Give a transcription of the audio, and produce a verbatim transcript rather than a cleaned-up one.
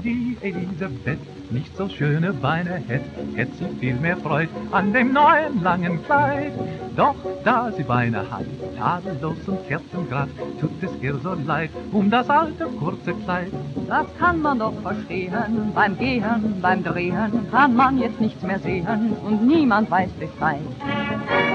die Elisabeth nicht so schöne Beine hätt, hätt sie viel mehr Freud an dem neuen langen Kleid. Doch da sie Beine hat, tadellos und kerzengrad, tut es ihr so leid um das alte kurze Kleid. Das kann man doch verstehen, beim Gehen, beim Drehen kann man jetzt nichts mehr sehen und niemand weiß Bescheid.